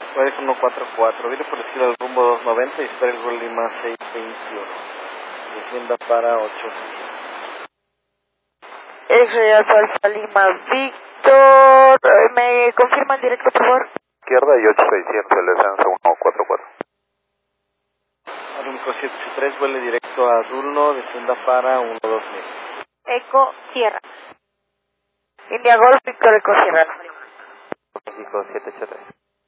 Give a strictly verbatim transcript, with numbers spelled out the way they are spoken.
Juárez uno cuatro cuatro, viene por la izquierda del rumbo dos noventa y espera el gol Lima seis veintiuno. Descienda para ocho. Es Real Alfa Lima Víctor, ¿me confirman directo por favor? Izquierda y ocho seiscientos, el descenso uno cuatro cuatro. Aerómico siete ocho tres, vuele directo a Dulno, descienda para uno dos mil. Eco Sierra. India Golf Víctor Eco Sierra. México siete ocho tres.